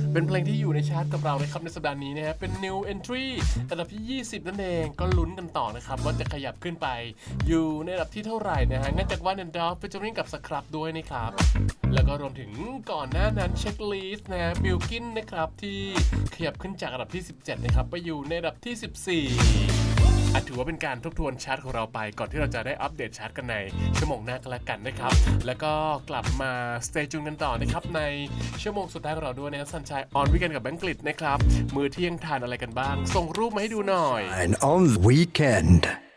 เป็นเพลงที่อยู่ในชาร์ตกับเรานะครับในสัปดาห์นี้นะฮะเป็น New Entry อันดับที่20นั่นเองก็ลุ้นกันต่อนะครับว่าจะขยับขึ้นไปอยู่ในอันดับที่เท่าไหร่นะฮะงั้นจากOne and Dogไปจะริ่งกับสครับด้วยนะครับแล้วก็รวมถึงก่อนหน้านั้นเช็คลิสต์นะบิลกินนะครับที่ขยับขึ้นจากอันดับที่17นะครับไปอยู่ในอันดับที่14ถือว่าเป็นการทบทวนชาร์ตของเราไปก่อนที่เราจะได้อัปเดตชาร์ตกันในชั่วโมงหน้ากันแล้วกันนะครับแล้วก็กลับมาสเตย์จูนกันต่อนะครับในชั่วโมงสุดท้ายของเราด้วยนะครับสัญชัยออนวีคเอนด์กับแบงค์กฤษนะครับมื้อเที่ยงทานอะไรกันบ้างส่งรูปมาให้ดูหน่อย on weekend